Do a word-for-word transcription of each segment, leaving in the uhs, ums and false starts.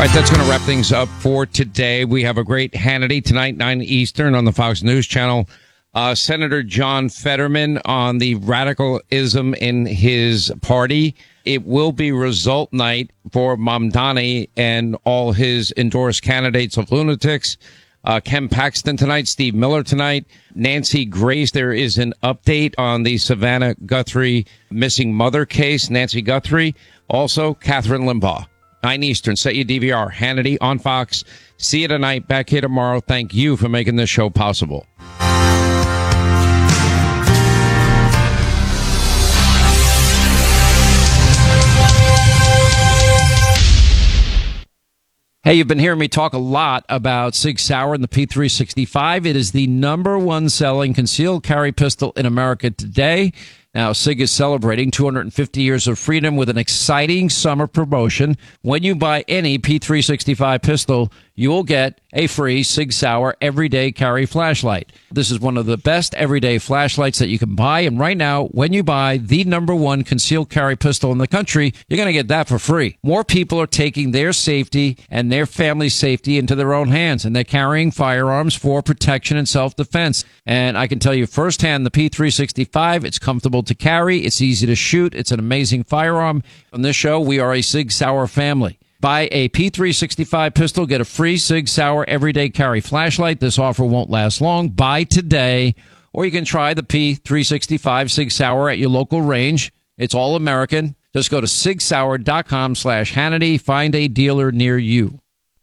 All right, that's going to wrap things up for today. We have a great Hannity tonight, nine Eastern on the Fox News Channel. Uh, Senator John Fetterman on the radicalism in his party. It will be result night for Mamdani and all his endorsed candidates of lunatics. Uh, Ken Paxton tonight, Steve Miller tonight, Nancy Grace. There is an update on the Savannah Guthrie missing mother case, Nancy Guthrie. Also, Catherine Limbaugh. nine Eastern, set your D V R. Hannity on Fox. See you tonight. Back here tomorrow. Thank you for making this show possible. Hey, you've been hearing me talk a lot about Sig Sauer and the P three sixty-five. It is the number one selling concealed carry pistol in America today. Now, Sig is celebrating two hundred fifty years of freedom with an exciting summer promotion. When you buy any P three sixty-five pistol, you will get a free Sig Sauer everyday carry flashlight. This is one of the best everyday flashlights that you can buy. And right now, when you buy the number one concealed carry pistol in the country, you're going to get that for free. More people are taking their safety and their family's safety into their own hands, and they're carrying firearms for protection and self-defense. And I can tell you firsthand, the P three sixty-five, it's comfortable to carry, it's easy to shoot, it's an amazing firearm. On this show, we are a Sig Sauer family. Buy a P three sixty-five pistol, get a free Sig Sauer everyday carry flashlight. This offer won't last long. Buy today, or you can try the P three sixty-five Sig Sauer at your local range. It's all American. Just go to sig sauer dot com slash Hannity. Find a dealer near you.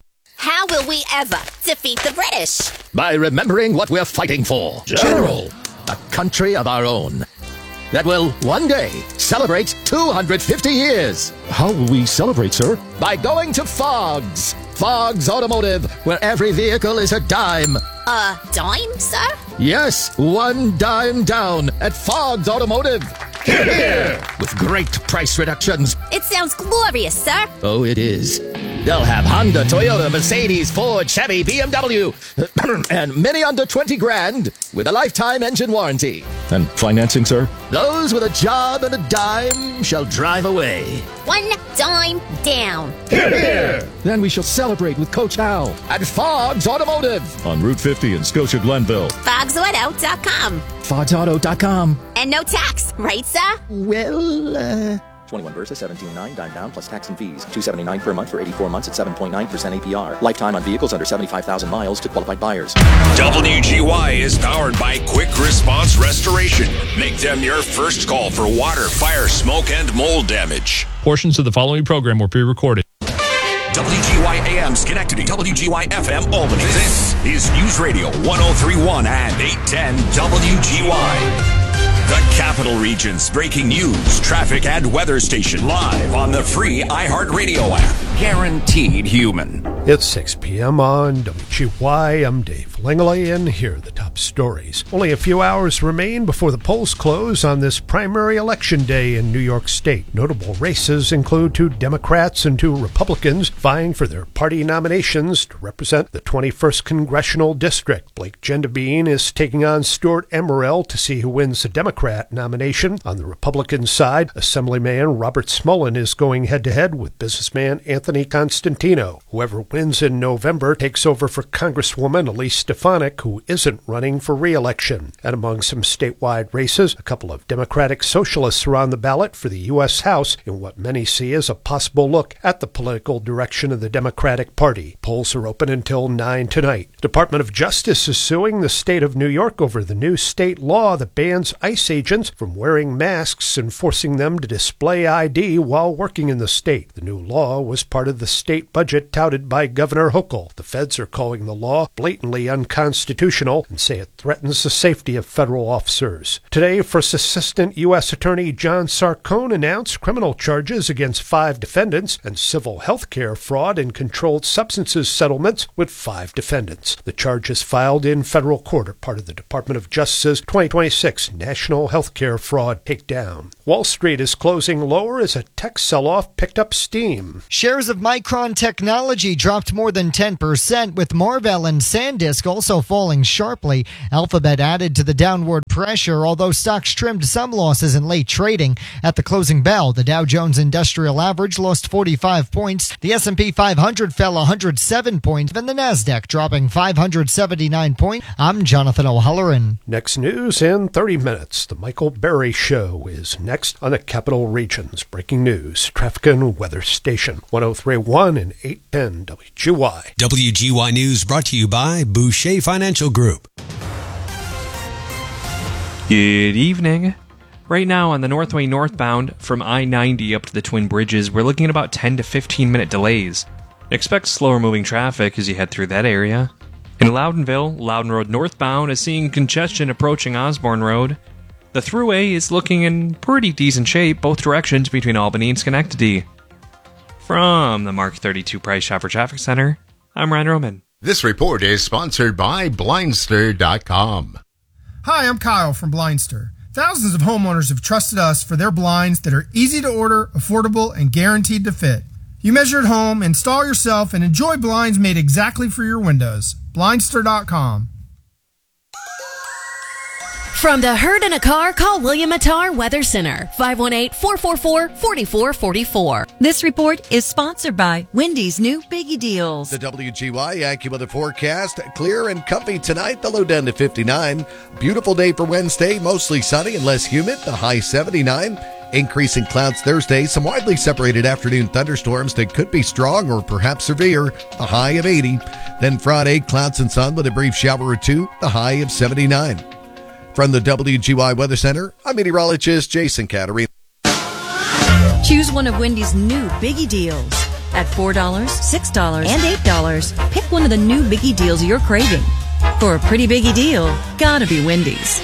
How will we ever defeat the British? By remembering what we're fighting for. General, a country of our own that will one day celebrate two hundred fifty years. How will we celebrate, sir? By going to Fogg's. Fogg's Automotive, where every vehicle is a dime. A dime, sir? Yes, one dime down at Fogg's Automotive. Hear, hear! With great price reductions. It sounds glorious, sir. Oh, it is. They'll have Honda, Toyota, Mercedes, Ford, Chevy, B M W, and many under twenty grand with a lifetime engine warranty. And financing, sir? Those with a job and a dime shall drive away. One dime down. Hear, hear! Then we shall celebrate with Coach Hal. At Fogg's Automotive. On Route fifty in Scotia Glenville. fogs auto dot com. fogs auto dot com. And no tax, right, sir? Well, uh... twenty-one Versa, seventeen nine, dime down plus tax and fees. two seventy-nine per month for eighty-four months at seven point nine percent A P R. Lifetime on vehicles under seventy-five thousand miles to qualified buyers. W G Y is powered by Quick Response Restoration. Make them your first call for water, fire, smoke, and mold damage. Portions of the following program were pre-recorded. W G Y A M Schenectady, W G Y F M Albany. This is News Radio one oh three point one and eight ten W G Y. The Capital Region's breaking news, traffic, and weather station live on the free iHeartRadio app. Guaranteed human. It's six p.m. on W G Y. I'm Dave Langley, and here are the top stories. Only a few hours remain before the polls close on this primary election day in New York State. Notable races include two Democrats and two Republicans vying for their party nominations to represent the twenty-first Congressional District. Blake Gendabine is taking on Stuart Emerell to see who wins the Democrat nomination. On the Republican side, Assemblyman Robert Smullen is going head-to-head with businessman Anthony Constantino. Whoever wins in November takes over for Congresswoman Elise Stefanik, who isn't running for re-election. And among some statewide races, a couple of Democratic socialists are on the ballot for the U S House in what many see as a possible look at the political direction of the Democratic Party. Polls are open until nine tonight. Department of Justice is suing the state of New York over the new state law that bans ICE agents from wearing masks and forcing them to display I D while working in the state. The new law was part of the state budget touted by Governor Hochul. The feds are calling the law blatantly unconstitutional and say it threatens the safety of federal officers. Today, First Assistant U S Attorney John Sarcone announced criminal charges against five defendants and civil health care fraud and controlled substances settlements with five defendants. The charges filed in federal court are part of the Department of Justice's twenty twenty-six National Health Care Fraud Takedown. Wall Street is closing lower as a tech sell-off picked up steam. Shares of Micron Technology dropped more than ten percent, with Marvell and SanDisk also falling sharply. Alphabet added to the downward pressure, although stocks trimmed some losses in late trading. At the closing bell, the Dow Jones Industrial Average lost forty-five points, the S and P five hundred fell one hundred seven points, and the Nasdaq dropping five hundred seventy-nine points. I'm Jonathan O'Halloran. Next news in thirty minutes. The Michael Berry Show is next on the Capital Region's Breaking News Traffic and Weather Station, one oh three point one and eight ten W G Y. W G Y News brought to you by Boucher Financial Group. Good evening. Right now on the Northway northbound from I ninety up to the Twin Bridges, we're looking at about ten to fifteen minute delays. Expect slower moving traffic as you head through that area. In Loudonville, Loudon Road northbound is seeing congestion approaching Osborne Road. The Thruway is looking in pretty decent shape both directions between Albany and Schenectady. From the Mark thirty-two Price Chopper Traffic Center, I'm Ryan Roman. This report is sponsored by Blindster dot com. Hi, I'm Kyle from Blindster. Thousands of homeowners have trusted us for their blinds that are easy to order, affordable, and guaranteed to fit. You measure at home, install yourself, and enjoy blinds made exactly for your windows. Blindster dot com. From the herd in a car, call William Attar Weather Center, five one eight, four four four, four four four four. This report is sponsored by Wendy's new Biggie Deals. The W G Y AccuWeather forecast, clear and comfy tonight, the low down to fifty-nine. Beautiful day for Wednesday, mostly sunny and less humid, the high seventy-nine. Increasing clouds Thursday, some widely separated afternoon thunderstorms that could be strong or perhaps severe, the high of eighty. Then Friday, clouds and sun with a brief shower or two, the high of seventy-nine. From the W G Y Weather Center, I'm meteorologist Jason Caterina. Choose one of Wendy's new Biggie Deals. At four dollars, six dollars, and eight dollars, pick one of the new Biggie Deals you're craving. For a pretty biggie deal, gotta be Wendy's.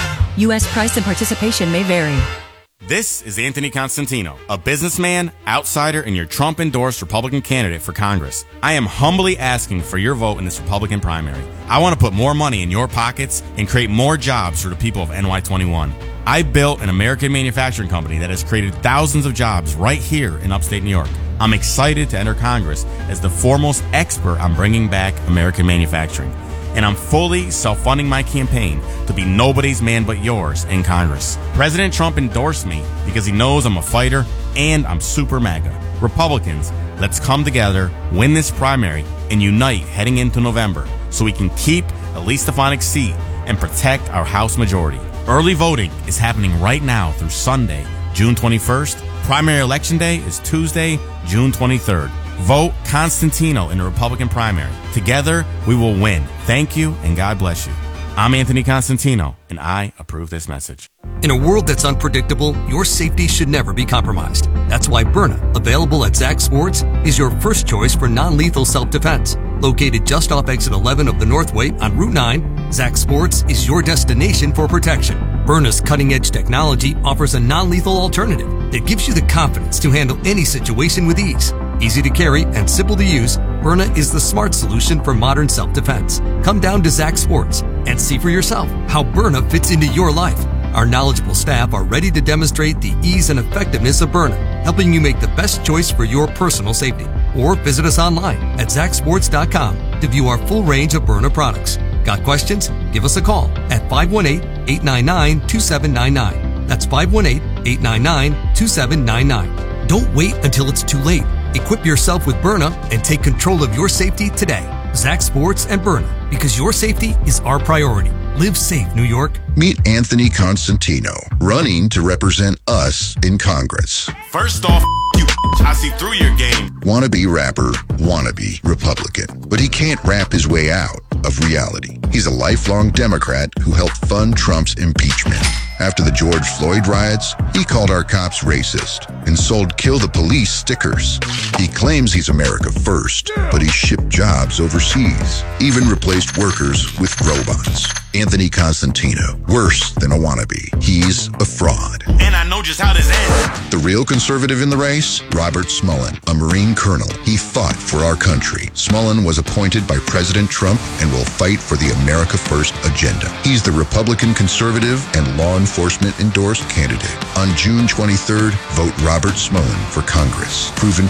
U S price and participation may vary. This is Anthony Constantino, a businessman, outsider, and your Trump-endorsed Republican candidate for Congress. I am humbly asking for your vote in this Republican primary. I want to put more money in your pockets and create more jobs for the people of N Y twenty-one. I built an American manufacturing company that has created thousands of jobs right here in upstate New York. I'm excited to enter Congress as the foremost expert on bringing back American manufacturing. And I'm fully self-funding my campaign to be nobody's man but yours in Congress. President Trump endorsed me because he knows I'm a fighter and I'm super MAGA. Republicans, let's come together, win this primary, and unite heading into November so we can keep a Lee Stefanik seat and protect our House majority. Early voting is happening right now through Sunday, June twenty-first. Primary election day is Tuesday, June twenty-third. Vote Constantino in the Republican primary. Together, we will win. Thank you, and God bless you. I'm Anthony Constantino, and I approve this message. In a world that's unpredictable, your safety should never be compromised. That's why Byrna, available at Zach Sports, is your first choice for non-lethal self-defense. Located just off exit eleven of the Northway on Route nine, Zach Sports is your destination for protection. Byrna's cutting-edge technology offers a non-lethal alternative that gives you the confidence to handle any situation with ease. Easy to carry and simple to use, Byrna is the smart solution for modern self-defense. Come down to Zach Sports and see for yourself how Byrna fits into your life. Our knowledgeable staff are ready to demonstrate the ease and effectiveness of Byrna, helping you make the best choice for your personal safety. Or visit us online at Zach Sports dot com to view our full range of Byrna products. Got questions? Give us a call at five one eight, eight nine nine, two seven nine nine. That's five one eight, eight nine nine, two seven nine nine. Don't wait until it's too late. Equip yourself with Byrna and take control of your safety today. Zach Sports and Byrna, because your safety is our priority. Live safe, New York. Meet Anthony Constantino, running to represent us in Congress. First off, you, I see through your game. Wannabe rapper, wannabe Republican. But he can't rap his way out of reality. He's a lifelong Democrat who helped fund Trump's impeachment. After the George Floyd riots, he called our cops racist and sold Kill the Police stickers. He claims he's America first, but he shipped jobs overseas, even replaced workers with robots. Anthony Constantino, worse than a wannabe. He's a fraud. And I know just how this ends. The real conservative in the race? Robert Smullen, a Marine colonel. He fought for our country. Smullen was appointed by President Trump and will fight for the America First agenda. He's the Republican conservative and law enforcement endorsed candidate. On June twenty-third, vote Robert Smullen for Congress. Proven patriot.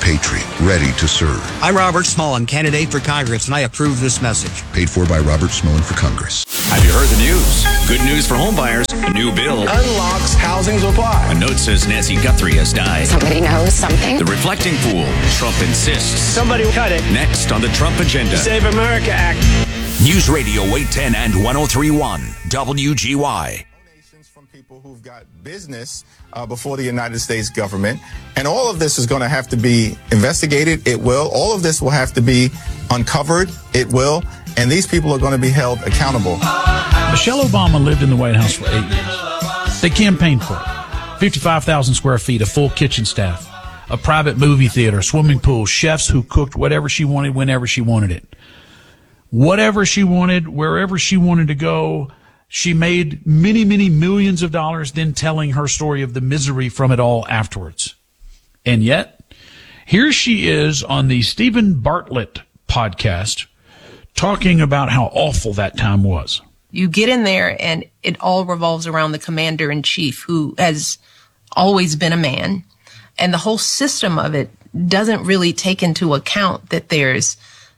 ready to serve. I'm Robert Smullen, candidate for Congress, and I approve this message. Paid for by Robert Smullen for Congress. Have you heard the news? Good news for homebuyers. A new bill unlocks housing supply. A note says Nancy Guthrie has died. Somebody knows something. The reflecting pool. Trump insists. Somebody cut it. Next on the Trump agenda. Save America Act. News Radio eight ten and ten thirty-one W G Y. From people who've got business uh, before the United States government. And all of this is going to have to be investigated. It will. All of this will have to be uncovered. It will. And these people are going to be held accountable. Michelle Obama lived in the White House for eight years. They campaigned for it. fifty-five thousand square feet, a full kitchen staff, a private movie theater, swimming pool, chefs who cooked whatever she wanted, whenever she wanted it. Whatever she wanted, wherever she wanted to go. She made many, many millions of dollars then telling her story of the misery from it all afterwards. And yet, here she is on the Stephen Bartlett podcast talking about how awful that time was. You get in there and it all revolves around the commander-in-chief, who has always been a man. And the whole system of it doesn't really take into account that there's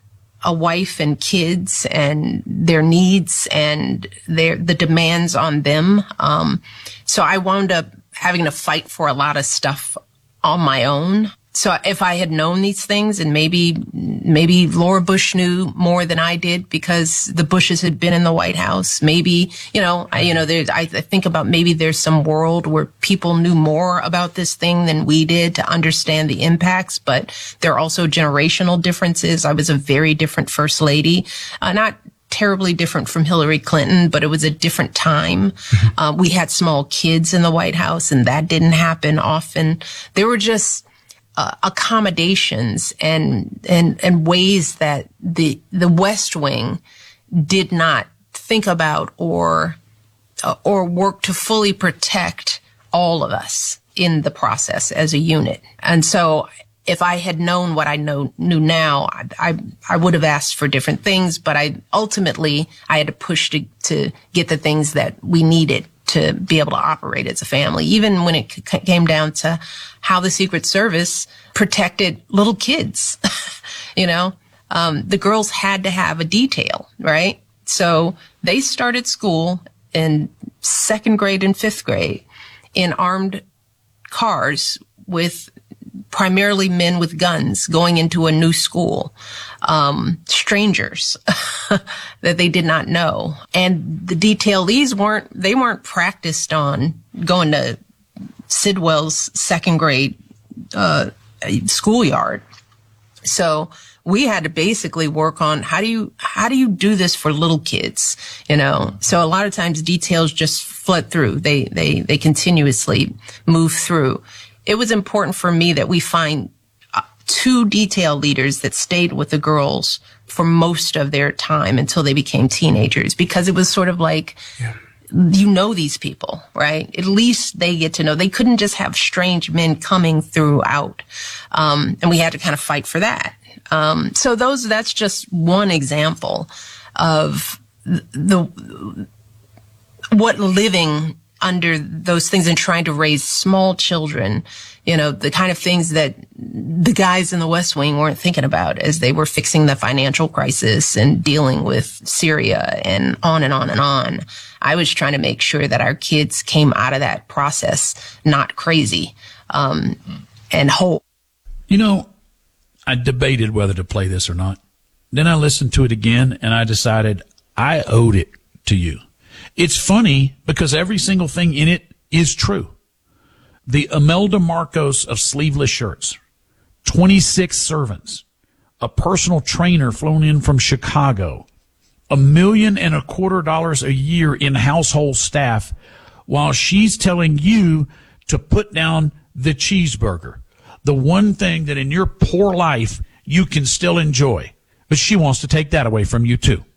a wife and kids and their needs and their the demands on them. Um, so I wound up having to fight for a lot of stuff on my own. So if I had known these things, and maybe maybe Laura Bush knew more than I did because the Bushes had been in the White House. Maybe, you know, I, you know, there's, I think about maybe there's some world where people knew more about this thing than we did to understand the impacts. But there are also generational differences. I was a very different first lady, uh, not terribly different from Hillary Clinton, but it was a different time. Uh, we had small kids in the White House, and that didn't happen often. There were just Uh, accommodations and and and ways that the the West Wing did not think about or uh, or work to fully protect all of us in the process as a unit. And so, if I had known what I know knew now, I I, I would have asked for different things. But I ultimately I had to push to to get the things that we needed to be able to operate as a family, even when it c- came down to how the Secret Service protected little kids. You know, um, the girls had to have a detail, right? So they started school in second grade and fifth grade in armed cars with primarily men with guns going into a new school, um, strangers that they did not know. And the detailees weren't, they weren't practiced on going to Sidwell's second grade, uh, schoolyard. So we had to basically work on how do you, how do you do this for little kids? You know, so a lot of times details just flood through. They, they, they continuously move through. It was important for me that we find uh, two detail leaders that stayed with the girls for most of their time until they became teenagers, because it was sort of like, yeah. You know these people, right? At least they get to know. They couldn't just have strange men coming throughout. Um, and we had to kind of fight for that. Um, so those, that's just one example of the, what living under those things and trying to raise small children, you know, the kind of things that the guys in the West Wing weren't thinking about as they were fixing the financial crisis and dealing with Syria and on and on and on. I was trying to make sure that our kids came out of that process not crazy, um, and whole. You know, I debated whether to play this or not. Then I listened to it again, and I decided I owed it to you. It's funny because every single thing in it is true. The Imelda Marcos of sleeveless shirts, twenty-six servants, a personal trainer flown in from Chicago, a million and a quarter dollars a year in household staff, while she's telling you to put down the cheeseburger, the one thing that in your poor life you can still enjoy. But she wants to take that away from you too.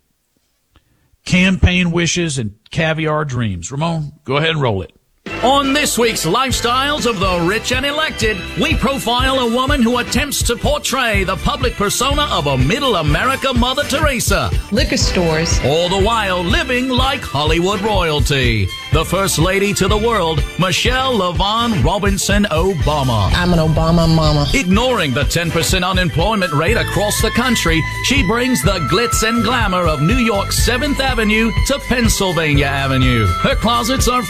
Campaign wishes and caviar dreams. Ramon, go ahead and roll it. On this week's Lifestyles of the Rich and Elected, we profile a woman who attempts to portray the public persona of a middle America Mother Teresa. Liquor stores. All the while living like Hollywood royalty. the First Lady to the world, Michelle LaVaughn Robinson Obama. I'm an Obama mama. Ignoring the ten percent unemployment rate across the country, she brings the glitz and glamour of New York's seventh Avenue to Pennsylvania Avenue. Her closets are